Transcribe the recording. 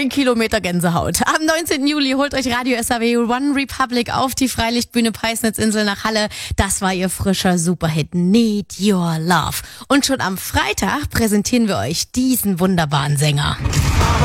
1 Kilometer Gänsehaut. Am 19. Juli holt euch Radio SAW One Republic auf die Freilichtbühne Peisnitzinsel nach Halle. Das war ihr frischer Superhit Need Your Love. Und schon am Freitag präsentieren wir euch diesen wunderbaren Sänger.